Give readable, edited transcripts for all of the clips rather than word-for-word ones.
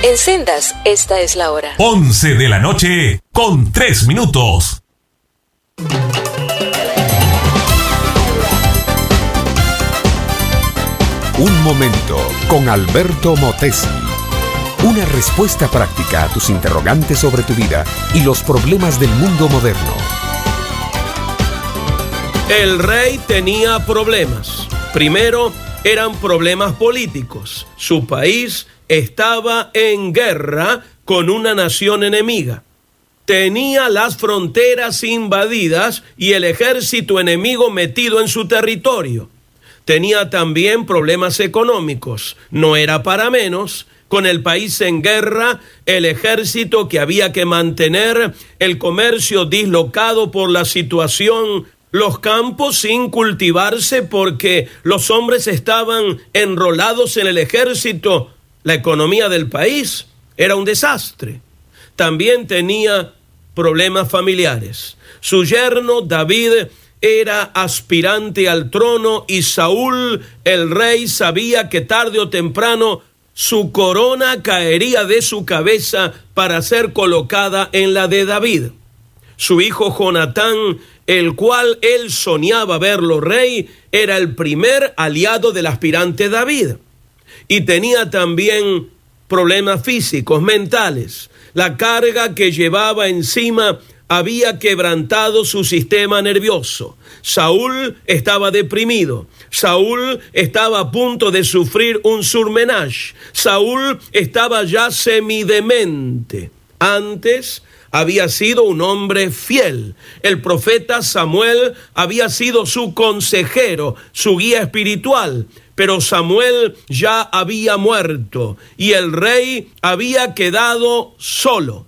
En Sendas, esta es la hora. 11 de la noche, con 3 minutos. Un momento con Alberto Motesi. Una respuesta práctica a tus interrogantes sobre tu vida y los problemas del mundo moderno. El rey tenía problemas. Primero, eran problemas políticos. Su país estaba en guerra con una nación enemiga. Tenía las fronteras invadidas y el ejército enemigo metido en su territorio. Tenía también problemas económicos. No era para menos. Con el país en guerra, el ejército que había que mantener, el comercio dislocado por la situación, los campos sin cultivarse porque los hombres estaban enrolados en el ejército. La economía del país era un desastre. También tenía problemas familiares. Su yerno David era aspirante al trono y Saúl, el rey, sabía que tarde o temprano su corona caería de su cabeza para ser colocada en la de David. Su hijo Jonatán, el cual él soñaba verlo rey, era el primer aliado del aspirante David. Y tenía también problemas físicos, mentales. La carga que llevaba encima había quebrantado su sistema nervioso. Saúl estaba deprimido. Saúl estaba a punto de sufrir un surmenage. Saúl estaba ya semidemente. Antes había sido un hombre fiel. El profeta Samuel había sido su consejero, su guía espiritual. Pero Samuel ya había muerto y el rey había quedado solo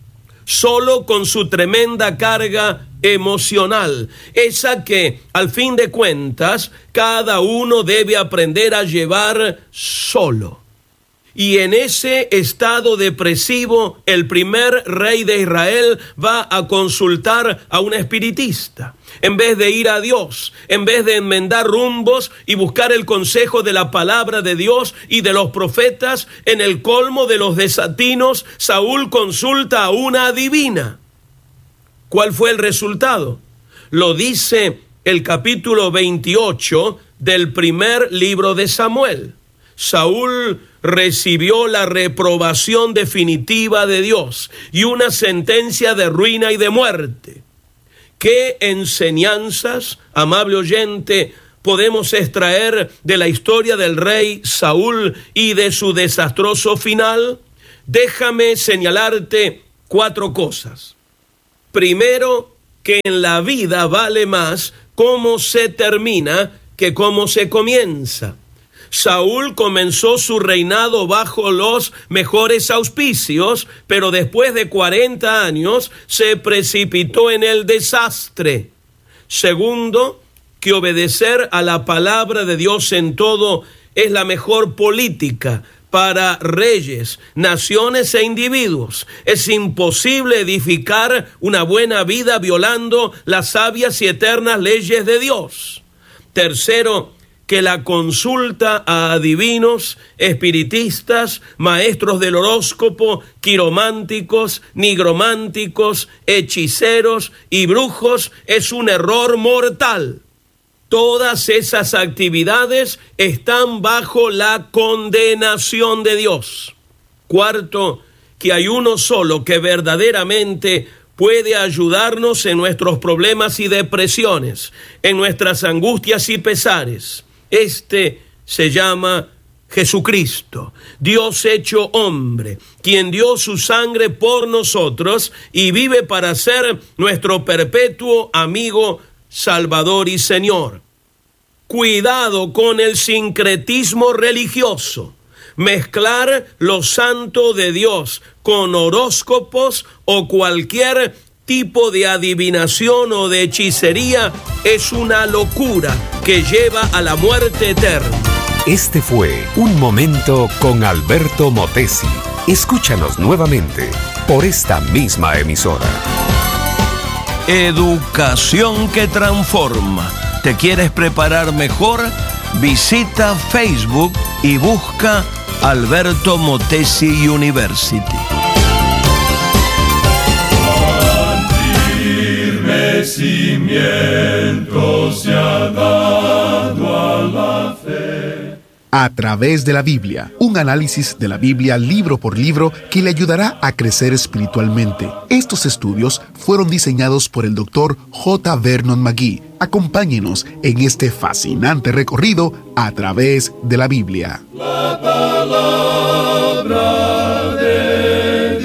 con su tremenda carga emocional, esa que, al fin de cuentas, cada uno debe aprender a llevar solo. Y en ese estado depresivo, el primer rey de Israel va a consultar a un espiritista. En vez de ir a Dios, en vez de enmendar rumbos y buscar el consejo de la palabra de Dios y de los profetas, en el colmo de los desatinos, Saúl consulta a una adivina. ¿Cuál fue el resultado? Lo dice el capítulo 28 del primer libro de Samuel. Saúl recibió la reprobación definitiva de Dios y una sentencia de ruina y de muerte. ¿Qué enseñanzas, amable oyente, podemos extraer de la historia del rey Saúl y de su desastroso final? Déjame señalarte 4 cosas. Primero, que en la vida vale más cómo se termina que cómo se comienza. Saúl comenzó su reinado bajo los mejores auspicios, pero después de 40 años se precipitó en el desastre. Segundo, que obedecer a la palabra de Dios en todo es la mejor política para reyes, naciones e individuos. Es imposible edificar una buena vida violando las sabias y eternas leyes de Dios. Tercero, que la consulta a adivinos, espiritistas, maestros del horóscopo, quirománticos, nigrománticos, hechiceros y brujos es un error mortal. Todas esas actividades están bajo la condenación de Dios. Cuarto, que hay uno solo que verdaderamente puede ayudarnos en nuestros problemas y depresiones, en nuestras angustias y pesares. Este se llama Jesucristo, Dios hecho hombre, quien dio su sangre por nosotros y vive para ser nuestro perpetuo amigo, Salvador y Señor. Cuidado con el sincretismo religioso. Mezclar lo santo de Dios con horóscopos o cualquier tipo de adivinación o de hechicería es una locura que lleva a la muerte eterna. Este fue Un Momento con Alberto Motesi. Escúchanos nuevamente por esta misma emisora. Educación que transforma. ¿Te quieres preparar mejor? Visita Facebook y busca Alberto Motesi University. Cimiento se ha dado a la fe. A través de la Biblia, un análisis de la Biblia libro por libro que le ayudará a crecer espiritualmente. Estos estudios fueron diseñados por el Dr. J. Vernon McGee. Acompáñenos en este fascinante recorrido a través de la Biblia. La palabra de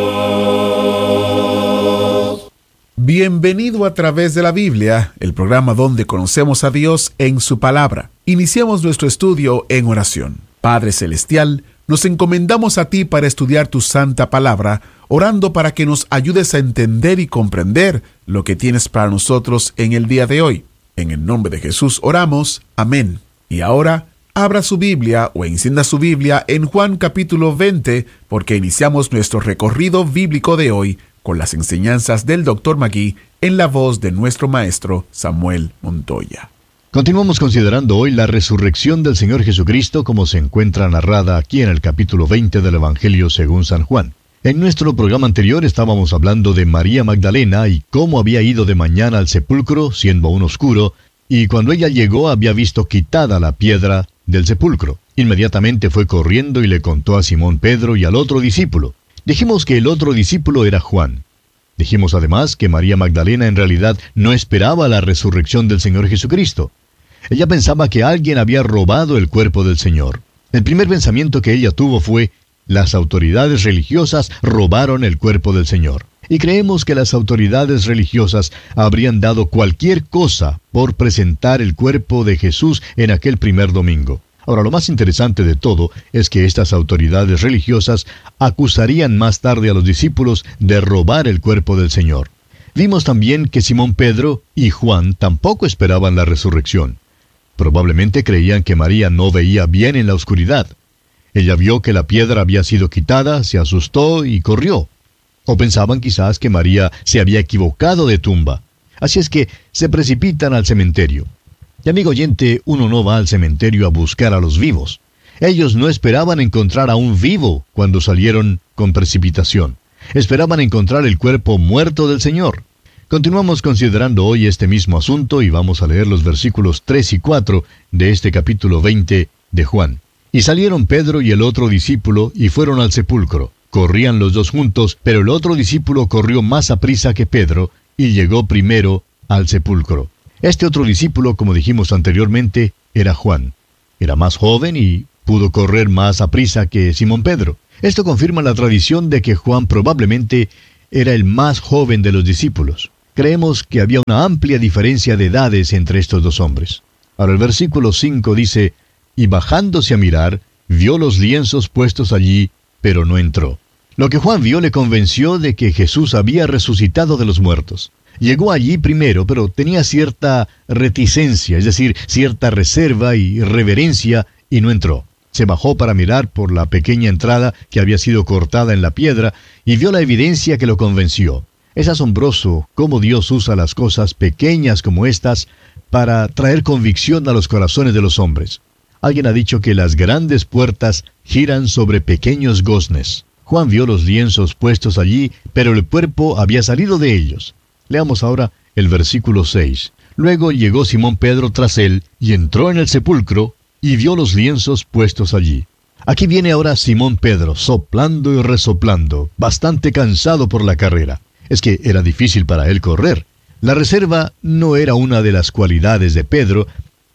Dios. Bienvenido a través de la Biblia, el programa donde conocemos a Dios en su palabra. Iniciamos nuestro estudio en oración. Padre Celestial, nos encomendamos a ti para estudiar tu santa palabra, orando para que nos ayudes a entender y comprender lo que tienes para nosotros en el día de hoy. En el nombre de Jesús oramos. Amén. Y ahora, abra su Biblia o encienda su Biblia en Juan capítulo 20, porque iniciamos nuestro recorrido bíblico de hoy con las enseñanzas del Dr. McGee en la voz de nuestro maestro Samuel Montoya. Continuamos considerando hoy la resurrección del Señor Jesucristo como se encuentra narrada aquí en el capítulo 20 del Evangelio según San Juan. En nuestro programa anterior estábamos hablando de María Magdalena y cómo había ido de mañana al sepulcro, siendo aún oscuro, y cuando ella llegó había visto quitada la piedra del sepulcro. Inmediatamente fue corriendo y le contó a Simón Pedro y al otro discípulo. Dijimos que el otro discípulo era Juan. Dijimos además que María Magdalena en realidad no esperaba la resurrección del Señor Jesucristo. Ella pensaba que alguien había robado el cuerpo del Señor. El primer pensamiento que ella tuvo fue: las autoridades religiosas robaron el cuerpo del Señor. Y creemos que las autoridades religiosas habrían dado cualquier cosa por presentar el cuerpo de Jesús en aquel primer domingo. Ahora, lo más interesante de todo es que estas autoridades religiosas acusarían más tarde a los discípulos de robar el cuerpo del Señor. Vimos también que Simón Pedro y Juan tampoco esperaban la resurrección. Probablemente creían que María no veía bien en la oscuridad. Ella vio que la piedra había sido quitada, se asustó y corrió. O pensaban quizás que María se había equivocado de tumba. Así es que se precipitan al cementerio. Y amigo oyente, uno no va al cementerio a buscar a los vivos. Ellos no esperaban encontrar a un vivo cuando salieron con precipitación. Esperaban encontrar el cuerpo muerto del Señor. Continuamos considerando hoy este mismo asunto y vamos a leer los versículos 3 y 4 de este capítulo 20 de Juan. Y salieron Pedro y el otro discípulo y fueron al sepulcro. Corrían los dos juntos, pero el otro discípulo corrió más aprisa que Pedro y llegó primero al sepulcro. Este otro discípulo, como dijimos anteriormente, era Juan. Era más joven y pudo correr más aprisa que Simón Pedro. Esto confirma la tradición de que Juan probablemente era el más joven de los discípulos. Creemos que había una amplia diferencia de edades entre estos dos hombres. Ahora el versículo 5 dice: y bajándose a mirar, vio los lienzos puestos allí, pero no entró. Lo que Juan vio le convenció de que Jesús había resucitado de los muertos. Llegó allí primero, pero tenía cierta reticencia, es decir, cierta reserva y reverencia, y no entró. Se bajó para mirar por la pequeña entrada que había sido cortada en la piedra, y vio la evidencia que lo convenció. Es asombroso cómo Dios usa las cosas pequeñas como estas para traer convicción a los corazones de los hombres. Alguien ha dicho que las grandes puertas giran sobre pequeños goznes. Juan vio los lienzos puestos allí, pero el cuerpo había salido de ellos. Leamos ahora el versículo 6. Luego llegó Simón Pedro tras él, y entró en el sepulcro, y vio los lienzos puestos allí. Aquí viene ahora Simón Pedro, soplando y resoplando, bastante cansado por la carrera. Es que era difícil para él correr. La reserva no era una de las cualidades de Pedro,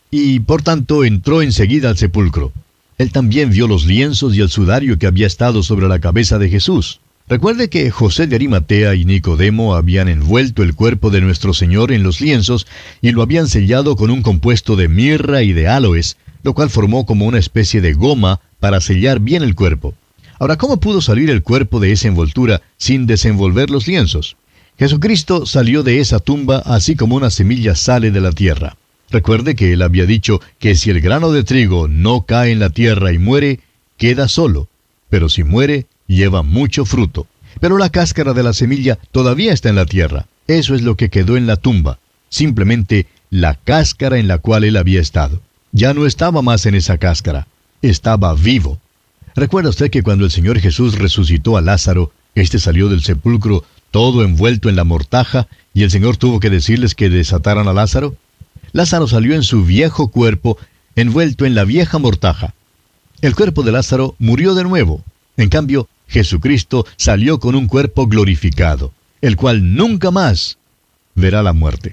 y por tanto entró enseguida al sepulcro. Él también vio los lienzos y el sudario que había estado sobre la cabeza de Jesús. Recuerde que José de Arimatea y Nicodemo habían envuelto el cuerpo de nuestro Señor en los lienzos y lo habían sellado con un compuesto de mirra y de áloes, lo cual formó como una especie de goma para sellar bien el cuerpo. Ahora, ¿cómo pudo salir el cuerpo de esa envoltura sin desenvolver los lienzos? Jesucristo salió de esa tumba así como una semilla sale de la tierra. Recuerde que él había dicho que si el grano de trigo no cae en la tierra y muere, queda solo, pero si muere, lleva mucho fruto. Pero la cáscara de la semilla todavía está en la tierra. Eso es lo que quedó en la tumba, simplemente la cáscara en la cual él había estado. Ya no estaba más en esa cáscara, estaba vivo. ¿Recuerda usted que cuando el Señor Jesús resucitó a Lázaro, éste salió del sepulcro todo envuelto en la mortaja y el Señor tuvo que decirles que desataran a Lázaro? Lázaro salió en su viejo cuerpo, envuelto en la vieja mortaja. El cuerpo de Lázaro murió de nuevo. En cambio, Jesucristo salió con un cuerpo glorificado, el cual nunca más verá la muerte.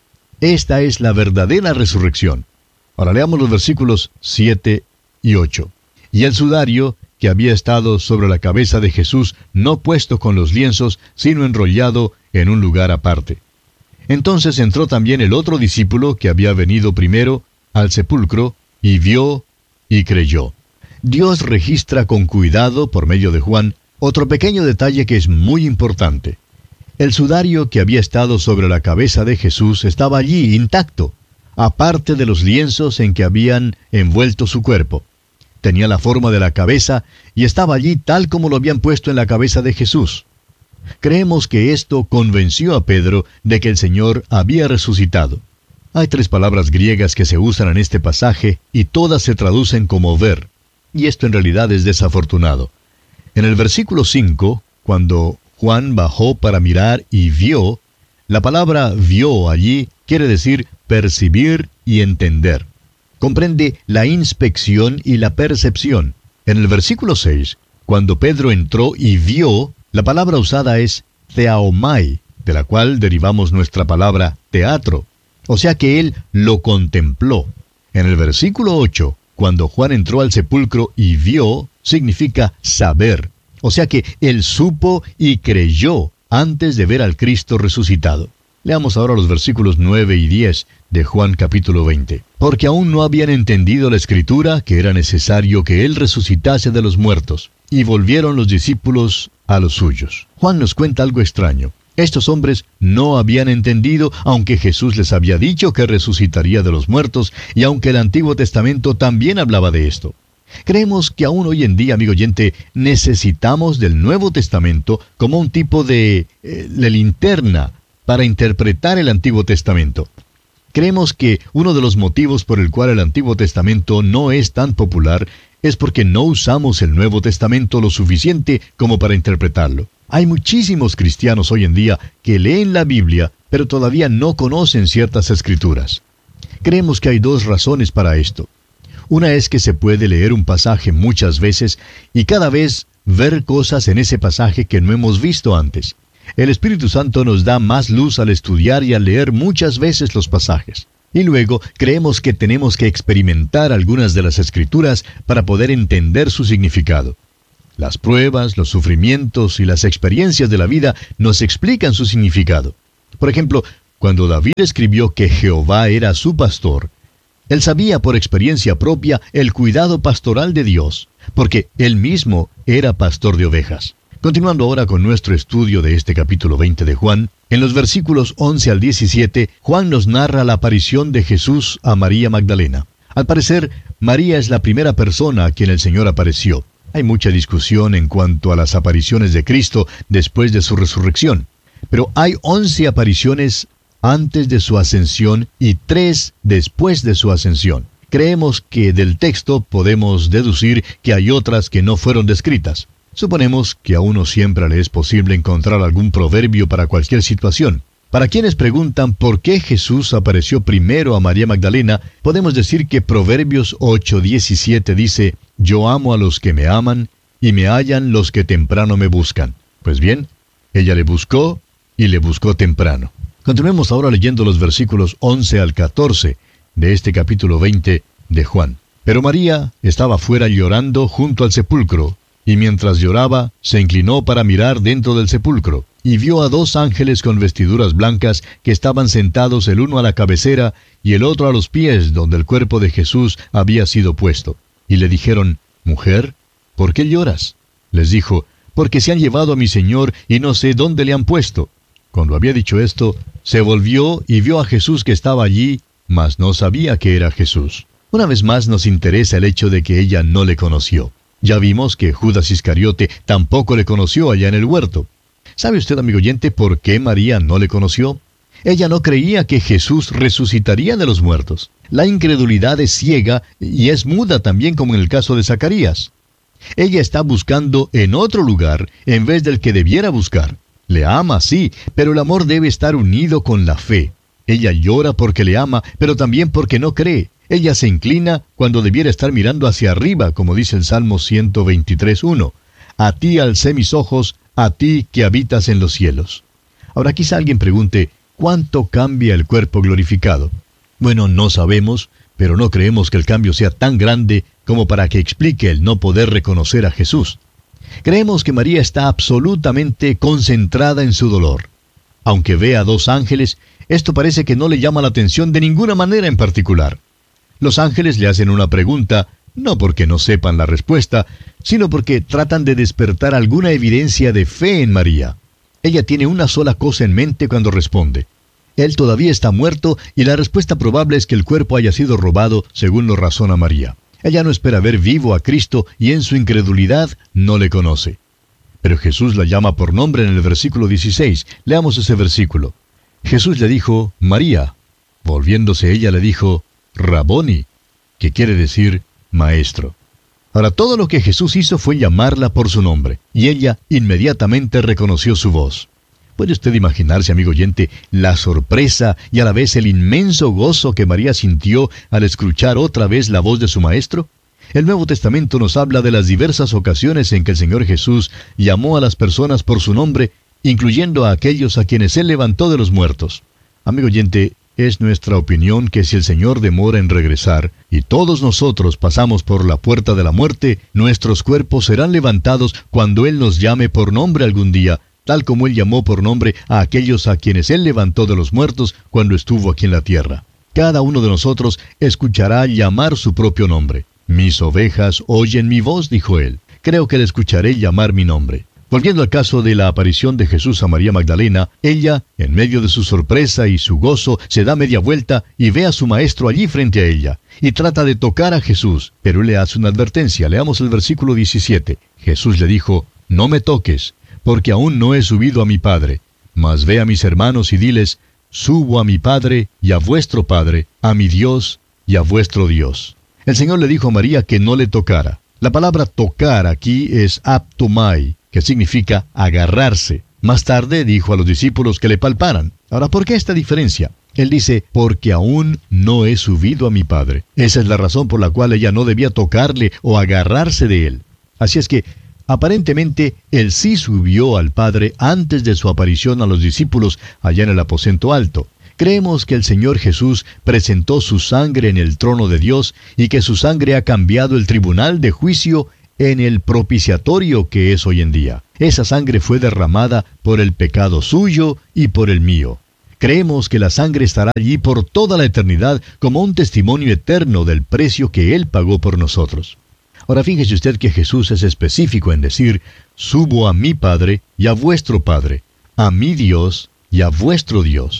Esta es la verdadera resurrección. Ahora leamos los versículos 7 y 8. Y el sudario que había estado sobre la cabeza de Jesús, no puesto con los lienzos, sino enrollado en un lugar aparte. Entonces entró también el otro discípulo que había venido primero al sepulcro, y vio y creyó. Dios registra con cuidado, por medio de Juan, otro pequeño detalle que es muy importante. El sudario que había estado sobre la cabeza de Jesús estaba allí, intacto, aparte de los lienzos en que habían envuelto su cuerpo. Tenía la forma de la cabeza y estaba allí tal como lo habían puesto en la cabeza de Jesús. Creemos que esto convenció a Pedro de que el Señor había resucitado. Hay 3 palabras griegas que se usan en este pasaje y todas se traducen como ver. Y esto en realidad es desafortunado. En el versículo 5, cuando Juan bajó para mirar y vio, la palabra vio allí quiere decir percibir y entender. Comprende la inspección y la percepción. En el versículo 6, cuando Pedro entró y vio, la palabra usada es theaomai, de la cual derivamos nuestra palabra teatro. O sea que él lo contempló. En el versículo 8, cuando Juan entró al sepulcro y vio, significa saber. O sea que él supo y creyó antes de ver al Cristo resucitado. Leamos ahora los versículos 9 y 10 de Juan capítulo 20. Porque aún no habían entendido la Escritura, que era necesario que él resucitase de los muertos. Y volvieron los discípulos a los suyos. Juan nos cuenta algo extraño. Estos hombres no habían entendido, aunque Jesús les había dicho que resucitaría de los muertos, y aunque el Antiguo Testamento también hablaba de esto. Creemos que aún hoy en día, amigo oyente, necesitamos del Nuevo Testamento como un tipo de linterna para interpretar el Antiguo Testamento. Creemos que uno de los motivos por el cual el Antiguo Testamento no es tan popular es porque no usamos el Nuevo Testamento lo suficiente como para interpretarlo. Hay muchísimos cristianos hoy en día que leen la Biblia, pero todavía no conocen ciertas escrituras. Creemos que hay 2 razones para esto. Una es que se puede leer un pasaje muchas veces y cada vez ver cosas en ese pasaje que no hemos visto antes. El Espíritu Santo nos da más luz al estudiar y al leer muchas veces los pasajes. Y luego creemos que tenemos que experimentar algunas de las escrituras para poder entender su significado. Las pruebas, los sufrimientos y las experiencias de la vida nos explican su significado. Por ejemplo, cuando David escribió que Jehová era su pastor, él sabía por experiencia propia el cuidado pastoral de Dios, porque él mismo era pastor de ovejas. Continuando ahora con nuestro estudio de este capítulo 20 de Juan, en los versículos 11 al 17, Juan nos narra la aparición de Jesús a María Magdalena. Al parecer, María es la primera persona a quien el Señor apareció. Hay mucha discusión en cuanto a las apariciones de Cristo después de su resurrección, pero hay 11 apariciones antes de su ascensión y 3 después de su ascensión. Creemos que del texto podemos deducir que hay otras que no fueron descritas. Suponemos que a uno siempre le es posible encontrar algún proverbio para cualquier situación. Para quienes preguntan por qué Jesús apareció primero a María Magdalena, podemos decir que Proverbios 8:17 dice: «Yo amo a los que me aman, y me hallan los que temprano me buscan». Pues bien, ella le buscó, y le buscó temprano. Continuemos ahora leyendo los versículos 11 al 14 de este capítulo 20 de Juan. Pero María estaba fuera llorando junto al sepulcro, y mientras lloraba, se inclinó para mirar dentro del sepulcro, y vio a 2 ángeles con vestiduras blancas que estaban sentados el uno a la cabecera y el otro a los pies donde el cuerpo de Jesús había sido puesto. Y le dijeron: «Mujer, ¿por qué lloras?». Les dijo: «Porque se han llevado a mi Señor y no sé dónde le han puesto». Cuando había dicho esto, se volvió y vio a Jesús que estaba allí, mas no sabía que era Jesús. Una vez más nos interesa el hecho de que ella no le conoció. Ya vimos que Judas Iscariote tampoco le conoció allá en el huerto. ¿Sabe usted, amigo oyente, por qué María no le conoció? Ella no creía que Jesús resucitaría de los muertos. La incredulidad es ciega y es muda también, como en el caso de Zacarías. Ella está buscando en otro lugar en vez del que debiera buscar. Le ama, sí, pero el amor debe estar unido con la fe. Ella llora porque le ama, pero también porque no cree. Ella se inclina cuando debiera estar mirando hacia arriba, como dice el Salmo 123:1. A ti alcé mis ojos, a ti que habitas en los cielos. Ahora quizá alguien pregunte, ¿cuánto cambia el cuerpo glorificado? Bueno, no sabemos, pero no creemos que el cambio sea tan grande como para que explique el no poder reconocer a Jesús. Creemos que María está absolutamente concentrada en su dolor. Aunque ve a 2 ángeles, esto parece que no le llama la atención de ninguna manera en particular. Los ángeles le hacen una pregunta, no porque no sepan la respuesta, sino porque tratan de despertar alguna evidencia de fe en María. Ella tiene una sola cosa en mente cuando responde. Él todavía está muerto y la respuesta probable es que el cuerpo haya sido robado, según lo razona María. Ella no espera ver vivo a Cristo y en su incredulidad no le conoce. Pero Jesús la llama por nombre en el versículo 16. Leamos ese versículo. Jesús le dijo, María. Volviéndose ella le dijo, Raboni, que quiere decir maestro. Ahora, todo lo que Jesús hizo fue llamarla por su nombre, y ella inmediatamente reconoció su voz. ¿Puede usted imaginarse, amigo oyente, la sorpresa y a la vez el inmenso gozo que María sintió al escuchar otra vez la voz de su maestro? El Nuevo Testamento nos habla de las diversas ocasiones en que el Señor Jesús llamó a las personas por su nombre, incluyendo a aquellos a quienes Él levantó de los muertos. Amigo oyente, es nuestra opinión que si el Señor demora en regresar, y todos nosotros pasamos por la puerta de la muerte, nuestros cuerpos serán levantados cuando Él nos llame por nombre algún día, tal como Él llamó por nombre a aquellos a quienes Él levantó de los muertos cuando estuvo aquí en la tierra. Cada uno de nosotros escuchará llamar su propio nombre. Mis ovejas oyen mi voz, dijo Él. Creo que le escucharé llamar mi nombre. Volviendo al caso de la aparición de Jesús a María Magdalena, ella, en medio de su sorpresa y su gozo, se da media vuelta y ve a su maestro allí frente a ella, y trata de tocar a Jesús, pero Él le hace una advertencia. Leamos el versículo 17. Jesús le dijo, no me toques, porque aún no he subido a mi Padre, mas ve a mis hermanos y diles, subo a mi Padre y a vuestro Padre, a mi Dios y a vuestro Dios. El Señor le dijo a María que no le tocara. La palabra tocar aquí es aptomai, que significa agarrarse. Más tarde dijo a los discípulos que le palparan. Ahora, ¿por qué esta diferencia? Él dice, porque aún no he subido a mi Padre. Esa es la razón por la cual ella no debía tocarle o agarrarse de Él. Así es que, aparentemente, Él sí subió al Padre antes de su aparición a los discípulos allá en el aposento alto. Creemos que el Señor Jesús presentó su sangre en el trono de Dios y que su sangre ha cambiado el tribunal de juicio en el propiciatorio que es hoy en día. Esa sangre fue derramada por el pecado suyo y por el mío. Creemos que la sangre estará allí por toda la eternidad como un testimonio eterno del precio que Él pagó por nosotros. Ahora fíjese usted que Jesús es específico en decir, subo a mi Padre y a vuestro Padre, a mi Dios y a vuestro Dios.